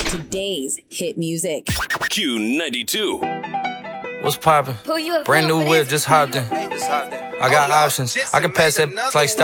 Today's hit music. Q92. What's poppin'? Brand new whip, just hopped in. I got options. I can pass that like stop.